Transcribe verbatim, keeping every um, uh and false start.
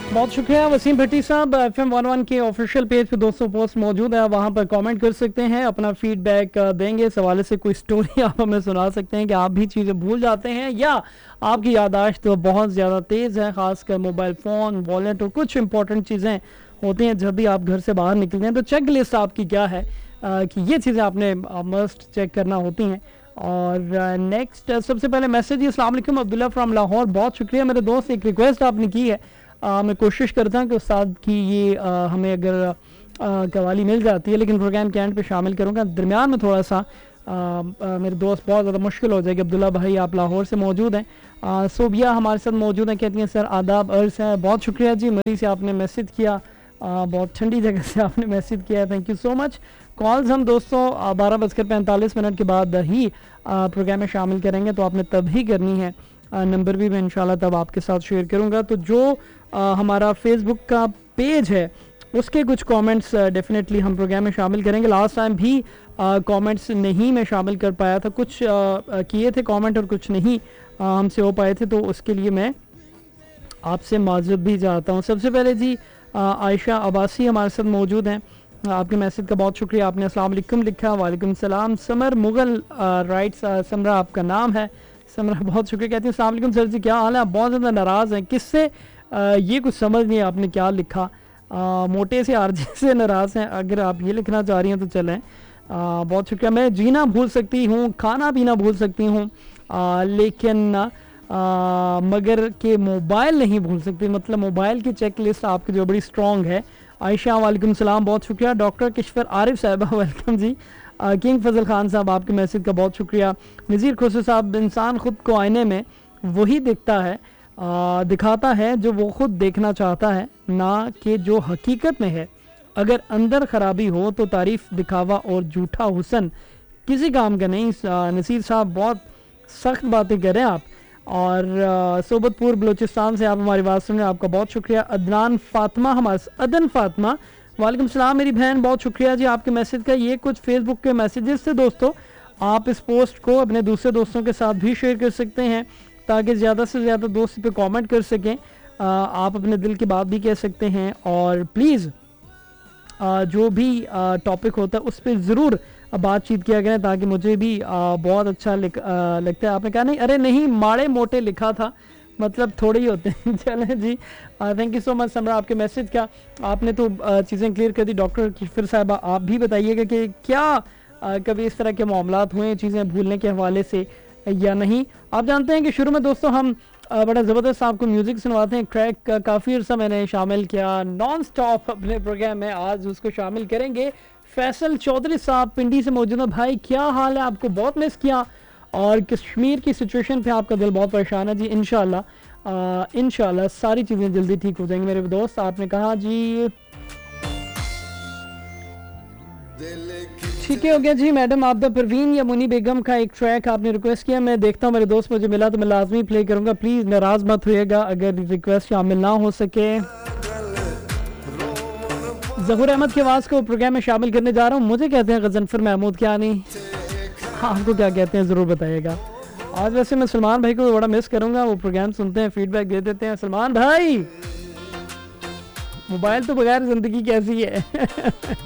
بہت شکریہ وسیم بھٹی صاحب. ایف ایم ون ون کے آفیشیل پیج پہ دوستوں پوسٹ موجود ہے, وہاں پر کامنٹ کر سکتے ہیں, اپنا فیڈ بیک دیں گے. اس حوالے سے کوئی سٹوری آپ ہمیں سنا سکتے ہیں کہ آپ بھی چیزیں بھول جاتے ہیں یا آپ کی یادداشت تو بہت زیادہ تیز ہے, خاص کر موبائل فون, والیٹ اور کچھ امپورٹنٹ چیزیں ہوتی ہیں جب بھی آپ گھر سے باہر نکلتے ہیں. تو چیک لسٹ آپ کی کیا ہے کہ یہ چیزیں آپ نے مسٹ چیک کرنا ہوتی ہیں. اور نیکسٹ سب سے پہلے میسج, السلام علیکم عبداللہ فرام لاہور. بہت شکریہ میرے دوست, ایک ریکویسٹ آپ نے کی ہے, آ, میں کوشش کرتا ہوں کہ استاد کی یہ آ, ہمیں اگر آ, قوالی مل جاتی ہے, لیکن پروگرام کے اینڈ پہ شامل کروں گا. درمیان میں تھوڑا سا آ, آ, میرے دوست بہت زیادہ مشکل ہو جائے گی. عبداللہ بھائی آپ لاہور سے موجود ہیں, آ, صوبیہ ہمارے ساتھ موجود ہیں, کہتی ہیں سر آداب عرض ہے. بہت شکریہ جی, مری سے آپ نے میسج کیا, آ, بہت ٹھنڈی جگہ سے آپ نے میسج کیا ہے, thank you so much. Calls ہم دوستوں بارہ بج کر پینتالیس منٹ کے بعد ہی پروگرام میں شامل کریں گے, تو آپ نے تب ہی کرنی ہے. نمبر بھی میں انشاءاللہ تب آپ کے ساتھ شیئر کروں گا. تو جو آ, ہمارا فیس بک کا پیج ہے اس کے کچھ کامنٹس ڈیفینیٹلی ہم پروگرام میں شامل کریں گے. لاسٹ ٹائم بھی کامنٹس نہیں میں شامل کر پایا تھا, کچھ آ, کیے تھے کامنٹ اور کچھ نہیں آ, ہم سے ہو پائے تھے, تو اس کے لیے میں آپ سے معذرت بھی چاہتا ہوں. سب سے پہلے جی آ, عائشہ عباسی ہمارے ساتھ موجود ہیں, آپ کے میسج کا بہت شکریہ. آپ نے السلام علیکم لکھا. وعلیکم السلام. سمر مغل رائٹس, سمرا آپ کا نام ہے. سمرا بہت شکریہ, کہتی ہیں السلام علیکم سر جی, کیا حال ہے؟ آپ بہت زیادہ ناراض ہیں, کس سے؟ آ, یہ کچھ سمجھ نہیں آپ نے کیا لکھا. آ, موٹے سے آر جے سے ناراض ہیں, اگر آپ یہ لکھنا چاہ رہی ہیں تو چلیں. آ, بہت شکریہ. میں جینا بھول سکتی ہوں, کھانا پینا بھول سکتی ہوں, آ, لیکن آ, مگر کہ موبائل نہیں بھول سکتی. مطلب موبائل کی چیک لسٹ آپ کی جو بڑی اسٹرانگ ہے. عائشہ وعلیکم السلام, بہت شکریہ. ڈاکٹر کشور عارف صاحبہ ویلکم جی. کنگ فضل خان صاحب آپ کے میسج کا بہت شکریہ. نذیر خسرو صاحب, انسان خود کو آئینے میں وہی دکھتا ہے آ, دکھاتا ہے جو وہ خود دیکھنا چاہتا ہے, نہ کہ جو حقیقت میں ہے. اگر اندر خرابی ہو تو تعریف, دکھاوا اور جھوٹا حسن کسی کام کا نہیں. نصیر صاحب بہت سخت باتیں کر رہے ہیں آپ. اور صوبت پور بلوچستان سے آپ ہماری بات سن رہے ہیں, آپ کا بہت شکریہ. عدنان فاطمہ ہمارے عدن فاطمہ, وعلیکم السلام میری بہن, بہت شکریہ جی آپ کے میسج کا. یہ کچھ فیس بک کے میسیجز سے دوستوں, آپ اس پوسٹ کو اپنے دوسرے دوستوں کے ساتھ بھی شیئر کر سکتے ہیں تاکہ زیادہ سے زیادہ دوست پہ کامنٹ کر سکیں. آ, آپ اپنے دل کی بات بھی کہہ سکتے ہیں, اور پلیز آ, جو بھی ٹاپک ہوتا ہے اس پہ ضرور بات چیت کیا کریں تاکہ مجھے بھی آ, بہت اچھا لگ, آ, لگتا ہے. آپ نے کہا نہیں, ارے نہیں ماڑے موٹے لکھا تھا, مطلب تھوڑے ہی ہوتے ہیں. چلیں جی, تھینک یو سو مچ سمرا آپ کے میسج کا. آپ نے تو آ, چیزیں کلیئر کر دی. ڈاکٹر کشور صاحبہ آپ بھی بتائیے گا کہ کیا آ, کبھی اس طرح کے معاملات ہوئے چیزیں بھولنے کے حوالے سے یا نہیں. آپ جانتے ہیں کہ شروع میں دوستوں ہم آ, بڑا زبردست آپ کو میوزک سنواتے ہیں. ٹریک کافی عرصہ میں نے شامل کیا نان سٹاپ اپنے پروگرام میں, آج اس کو شامل کریں گے. فیصل چودھری صاحب پنڈی سے موجود ہیں. بھائی کیا حال ہے؟ آپ کو بہت مس کیا, اور کشمیر کی سچویشن پہ آپ کا دل بہت پریشان ہے جی. انشاءاللہ انشاءاللہ ساری چیزیں جلدی ٹھیک ہو جائیں گی میرے دوست. آپ نے کہا جی ٹھیک ہے, ہو گیا جی. میڈم آپ دا پروین یا منی بیگم کا ایک ٹریک آپ نے ریکویسٹ کیا, میں دیکھتا ہوں میرے دوست مجھے ملا تو میں لازمی پلے کروں گا. پلیز ناراض مت ہوئے گا اگر ریکویسٹ شامل نہ ہو سکے. ظہور احمد کی آواز کو پروگرام میں شامل کرنے جا رہا ہوں. مجھے کہتے ہیں غضنفر محمود, کیا نہیں, آپ کو کیا کہتے ہیں ضرور بتائیے گا. آج ویسے میں سلمان بھائی کو بڑا مس کروں گا, وہ پروگرام سنتے ہیں, فیڈ بیک دے دیتے ہیں. سلمان بھائی, موبائل تو بغیر زندگی کیسی ہے.